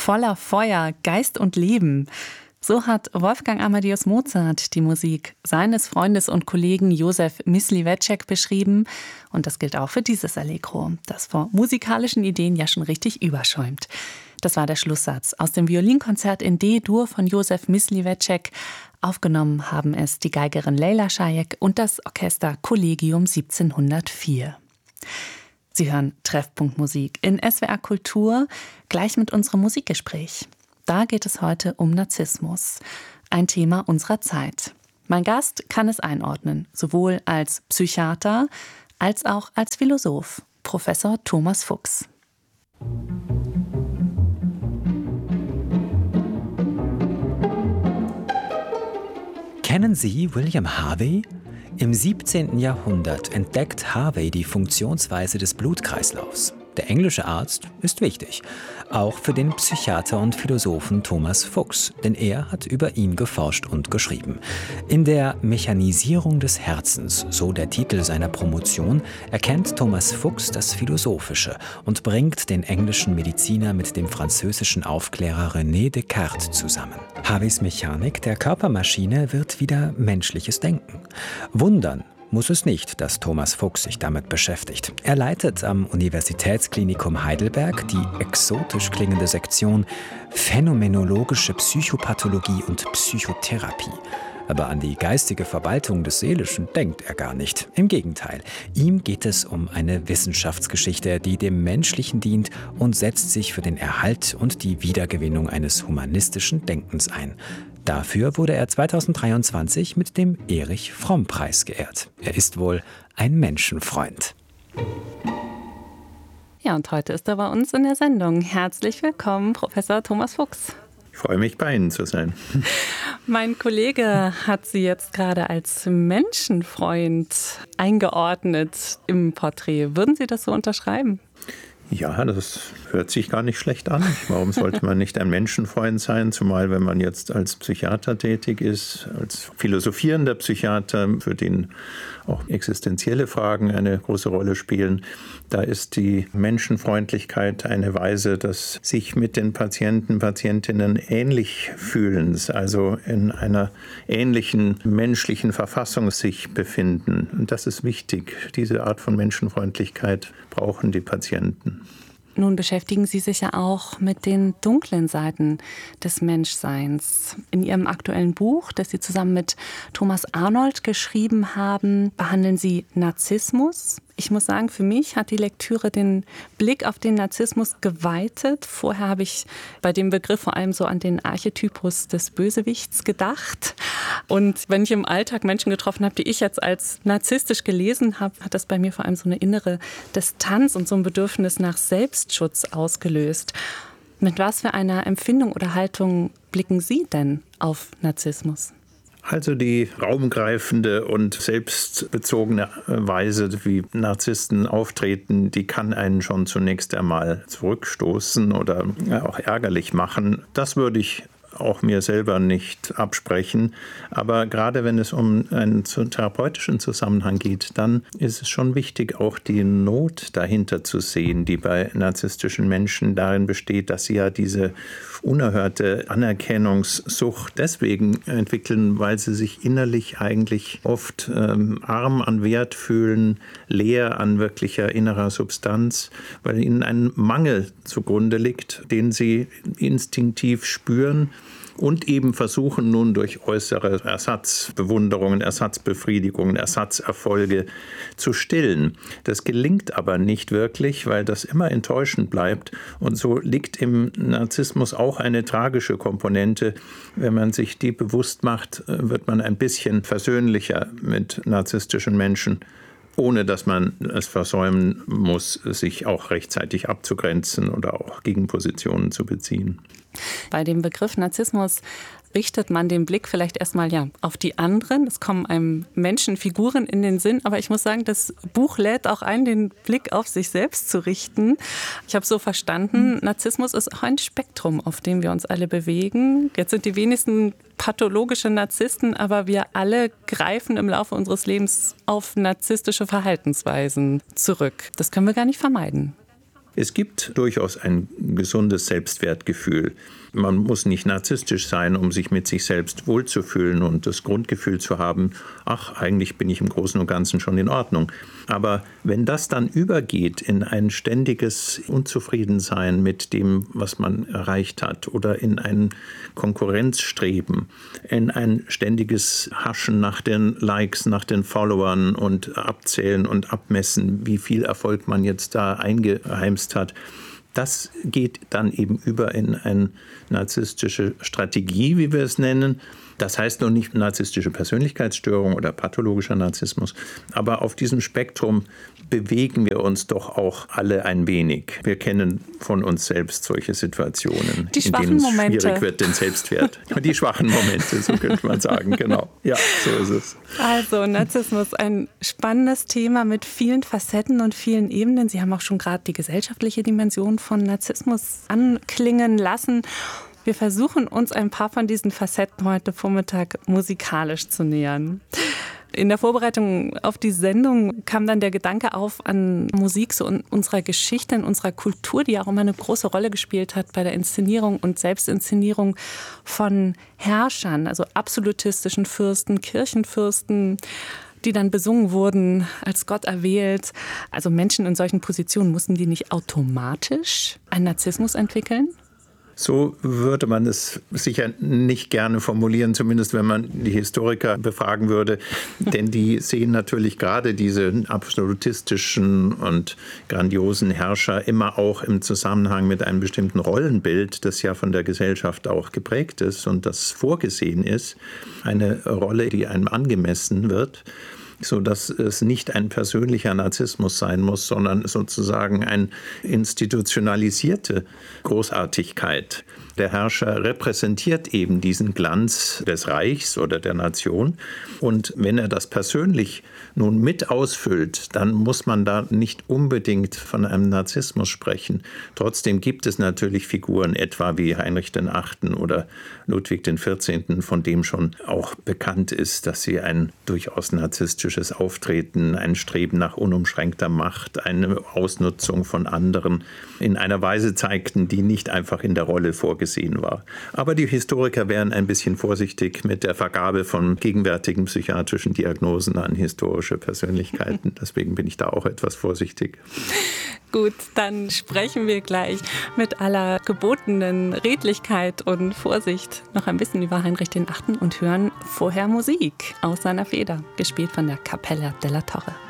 voller Feuer, Geist und Leben. So hat Wolfgang Amadeus Mozart die Musik seines Freundes und Kollegen Józef Mysliveček beschrieben. Und das gilt auch für dieses Allegro, das vor musikalischen Ideen ja schon richtig überschäumt. Das war der Schlusssatz aus dem Violinkonzert in D-Dur von Józef Mysliveček. Aufgenommen haben es die Geigerin Lejla Šajek und das Orchester Collegium 1704. Sie hören Treffpunkt Musik in SWR Kultur, gleich mit unserem Musikgespräch. Da geht es heute um Narzissmus, ein Thema unserer Zeit. Mein Gast kann es einordnen, sowohl als Psychiater als auch als Philosoph, Professor Thomas Fuchs. Kennen Sie William Harvey? Im 17. Jahrhundert entdeckt Harvey die Funktionsweise des Blutkreislaufs. Der englische Arzt ist wichtig, auch für den Psychiater und Philosophen Thomas Fuchs, denn er hat über ihn geforscht und geschrieben. In der Mechanisierung des Herzens, so der Titel seiner Promotion, erkennt Thomas Fuchs das Philosophische und bringt den englischen Mediziner mit dem französischen Aufklärer René Descartes zusammen. Harveys Mechanik der Körpermaschine wird wieder menschliches Denken. Wundern muss es nicht, dass Thomas Fuchs sich damit beschäftigt. Er leitet am Universitätsklinikum Heidelberg die exotisch klingende Sektion Phänomenologische Psychopathologie und Psychotherapie. Aber an die geistige Verwaltung des Seelischen denkt er gar nicht. Im Gegenteil, ihm geht es um eine Wissenschaftsgeschichte, die dem Menschlichen dient und setzt sich für den Erhalt und die Wiedergewinnung eines humanistischen Denkens ein. Dafür wurde er 2023 mit dem Erich-Fromm-Preis geehrt. Er ist wohl ein Menschenfreund. Ja, und heute ist er bei uns in der Sendung. Herzlich willkommen, Professor Thomas Fuchs. Ich freue mich, bei Ihnen zu sein. Mein Kollege hat Sie jetzt gerade als Menschenfreund eingeordnet im Porträt. Würden Sie das so unterschreiben? Ja, das hört sich gar nicht schlecht an. Warum sollte man nicht ein Menschenfreund sein? Zumal, wenn man jetzt als Psychiater tätig ist, als philosophierender Psychiater, für den auch existenzielle Fragen eine große Rolle spielen. Da ist die Menschenfreundlichkeit eine Weise, dass sich mit den Patienten, Patientinnen ähnlich fühlen, also in einer ähnlichen menschlichen Verfassung sich befinden. Und das ist wichtig. Diese Art von Menschenfreundlichkeit brauchen die Patienten. Nun beschäftigen Sie sich ja auch mit den dunklen Seiten des Menschseins. In Ihrem aktuellen Buch, das Sie zusammen mit Thomas Arnold geschrieben haben, behandeln Sie Narzissmus. Ich muss sagen, für mich hat die Lektüre den Blick auf den Narzissmus geweitet. Vorher habe ich bei dem Begriff vor allem so an den Archetypus des Bösewichts gedacht. Und wenn ich im Alltag Menschen getroffen habe, die ich jetzt als narzisstisch gelesen habe, hat das bei mir vor allem so eine innere Distanz und so ein Bedürfnis nach Selbstschutz ausgelöst. Mit was für einer Empfindung oder Haltung blicken Sie denn auf Narzissmus? Also die raumgreifende und selbstbezogene Weise, wie Narzissten auftreten, die kann einen schon zunächst einmal zurückstoßen oder auch ärgerlich machen. Das würde ich auch mir selber nicht absprechen. Aber gerade wenn es um einen therapeutischen Zusammenhang geht, dann ist es schon wichtig, auch die Not dahinter zu sehen, die bei narzisstischen Menschen darin besteht, dass sie ja diese unerhörte Anerkennungssucht deswegen entwickeln, weil sie sich innerlich eigentlich oft arm an Wert fühlen, leer an wirklicher innerer Substanz, weil ihnen ein Mangel zugrunde liegt, den sie instinktiv spüren und eben versuchen nun durch äußere Ersatzbewunderungen, Ersatzbefriedigungen, Ersatzerfolge zu stillen. Das gelingt aber nicht wirklich, weil das immer enttäuschend bleibt. Und so liegt im Narzissmus auch eine tragische Komponente. Wenn man sich die bewusst macht, wird man ein bisschen versöhnlicher mit narzisstischen Menschen, ohne dass man es versäumen muss, sich auch rechtzeitig abzugrenzen oder auch Gegenpositionen zu beziehen. Bei dem Begriff Narzissmus richtet man den Blick vielleicht erstmal auf die anderen. Es kommen einem Menschen Figuren in den Sinn. Aber ich muss sagen, das Buch lädt auch ein, den Blick auf sich selbst zu richten. Ich habe so verstanden, Narzissmus ist auch ein Spektrum, auf dem wir uns alle bewegen. Jetzt sind die wenigsten pathologische Narzissten, aber wir alle greifen im Laufe unseres Lebens auf narzisstische Verhaltensweisen zurück. Das können wir gar nicht vermeiden. Es gibt durchaus ein gesundes Selbstwertgefühl. Man muss nicht narzisstisch sein, um sich mit sich selbst wohlzufühlen und das Grundgefühl zu haben, ach, eigentlich bin ich im Großen und Ganzen schon in Ordnung. Aber wenn das dann übergeht in ein ständiges Unzufriedensein mit dem, was man erreicht hat, oder in ein Konkurrenzstreben, in ein ständiges Haschen nach den Likes, nach den Followern und abzählen und abmessen, wie viel Erfolg man jetzt da eingeheimst hat, das geht dann eben über in eine narzisstische Strategie, wie wir es nennen. Das heißt noch nicht narzisstische Persönlichkeitsstörung oder pathologischer Narzissmus, aber auf diesem Spektrum bewegen wir uns doch auch alle ein wenig. Wir kennen von uns selbst solche Situationen, in denen es schwierig wird, den Selbstwert. Die schwachen Momente, so könnte man sagen, genau. Ja, so ist es. Also Narzissmus, ein spannendes Thema mit vielen Facetten und vielen Ebenen. Sie haben auch schon gerade die gesellschaftliche Dimension von Narzissmus anklingen lassen. Wir versuchen uns ein paar von diesen Facetten heute Vormittag musikalisch zu nähern. In der Vorbereitung auf die Sendung kam dann der Gedanke auf an Musik so in unserer Geschichte, in unserer Kultur, die auch immer eine große Rolle gespielt hat bei der Inszenierung und Selbstinszenierung von Herrschern, also absolutistischen Fürsten, Kirchenfürsten, die dann besungen wurden, als Gott erwählt. Also Menschen in solchen Positionen, mussten die nicht automatisch einen Narzissmus entwickeln? So würde man es sicher nicht gerne formulieren, zumindest wenn man die Historiker befragen würde. Denn die sehen natürlich gerade diese absolutistischen und grandiosen Herrscher immer auch im Zusammenhang mit einem bestimmten Rollenbild, das ja von der Gesellschaft auch geprägt ist und das vorgesehen ist. Eine Rolle, die einem angemessen wird, sodass es nicht ein persönlicher Narzissmus sein muss, sondern sozusagen eine institutionalisierte Großartigkeit. Der Herrscher repräsentiert eben diesen Glanz des Reichs oder der Nation. Und wenn er das persönlich nun mit ausfüllt, dann muss man da nicht unbedingt von einem Narzissmus sprechen. Trotzdem gibt es natürlich Figuren, etwa wie Heinrich VIII. Oder Ludwig XIV., von dem schon auch bekannt ist, dass sie ein durchaus narzisstisches Auftreten, ein Streben nach unumschränkter Macht, eine Ausnutzung von anderen in einer Weise zeigten, die nicht einfach in der Rolle vorgesehen war. Aber die Historiker wären ein bisschen vorsichtig mit der Vergabe von gegenwärtigen psychiatrischen Diagnosen an historische Persönlichkeiten. Deswegen bin ich da auch etwas vorsichtig. Gut, dann sprechen wir gleich mit aller gebotenen Redlichkeit und Vorsicht noch ein bisschen über Heinrich VIII. Und hören vorher Musik aus seiner Feder, gespielt von der Cappella della Torre.